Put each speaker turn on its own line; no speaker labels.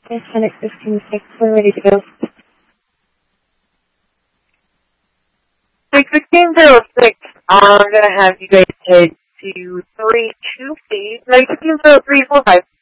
Yes, Phoenix 15-6, we're ready to go.
1606, I'm going to have you guys head to 32, please. No, 160345.